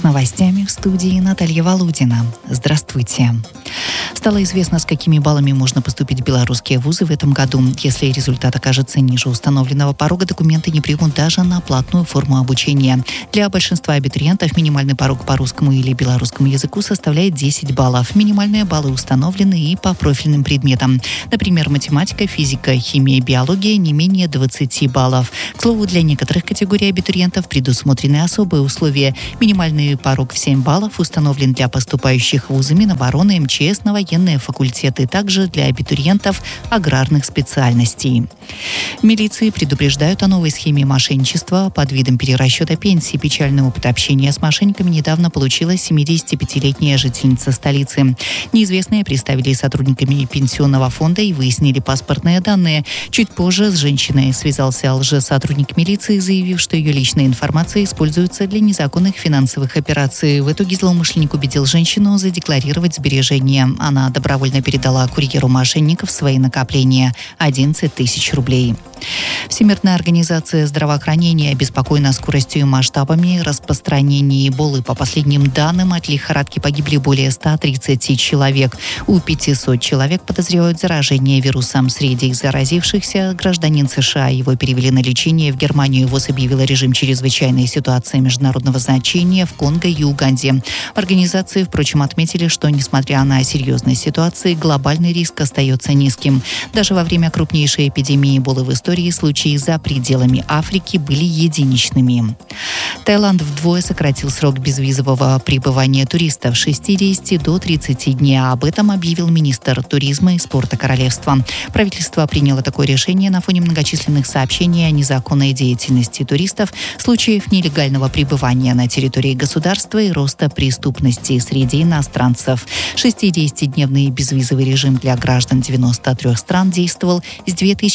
новостями в студии Наталья Володина. Здравствуйте. Стало известно, с какими баллами можно поступить в белорусские вузы в этом году. Если результат окажется ниже установленного порога, документы не примут даже на платную форму обучения. Для большинства абитуриентов минимальный порог по русскому или белорусскому языку составляет 10 баллов. Минимальные баллы установлены и по профильным предметам. Например, математика, физика, химия, биология не менее 20 баллов. К слову, для некоторых категорий абитуриентов предусмотрены особые условия. Минимальный порог в 7 баллов установлен для поступающих в вузы Минобороны, МЧС, на военные факультеты, также для абитуриентов аграрных специальностей. В милиции предупреждают о новой схеме мошенничества под видом перерасчета пенсии. Печальный опыт общения с мошенниками недавно получила 75-летняя жительница столицы. Неизвестные представили сотрудниками пенсионного фонда и выяснили паспортные данные. Чуть позже с женщиной связался лжесотрудник милиции, заявив, что ее личная информация используется для незаконных финансовых операций. В итоге злоумышленник убедил женщину задекларировать сбережения. Она добровольно передала курьеру мошенников свои накопления – 11 тысяч рублей. Всемирная организация здравоохранения обеспокоена скоростью и масштабами распространения эболы. По последним данным, от лихорадки погибли более 130 человек. У 500 человек подозревают заражение вирусом. Среди заразившихся гражданин США. Его перевели на лечение в Германию. ВОЗ объявила режим чрезвычайной ситуации международного значения в Конго и Уганде. В организации, впрочем, отметили, что, несмотря на серьезность ситуации, глобальный риск остается низким. Даже во время крупнейшей эпидемии эболы в истории случаи за пределами Африки были единичными. Таиланд вдвое сократил срок безвизового пребывания туристов с 60 до 30 дней. Об этом объявил министр туризма и спорта королевства. Правительство приняло такое решение на фоне многочисленных сообщений о незаконной деятельности туристов, случаев нелегального пребывания на территории государства и роста преступности среди иностранцев. 60-дневный безвизовый режим для граждан 93 стран действовал с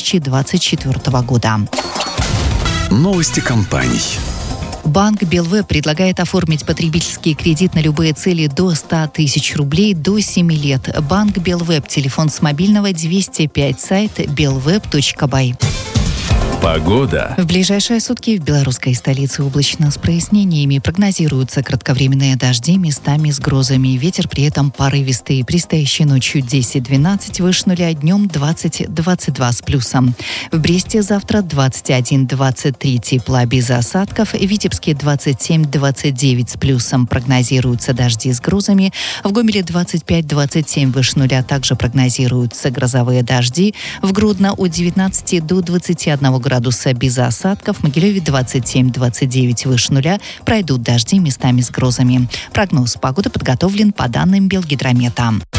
2024 года. Новости компаний. Банк БелВеб предлагает оформить потребительский кредит на любые цели до 100 тысяч рублей до 7 лет. Банк БелВеб. Телефон с мобильного 205. Сайт belweb.by. Погода. В ближайшие сутки в белорусской столице облачно с прояснениями. Прогнозируются кратковременные дожди, местами с грозами. Ветер при этом порывистый. Предстоящей ночью 10-12, выше нуля, днем 20-22 с плюсом. В Бресте завтра 21-23 тепла без осадков. В Витебске 27-29 с плюсом. Прогнозируются дожди с грозами. В Гомеле 25-27 выше нуля. Также прогнозируются грозовые дожди. В Гродно от 19 до 21 градуса без осадков. В Могилеве 27-29 выше нуля. Пройдут дожди местами с грозами. Прогноз погоды подготовлен по данным Белгидромета.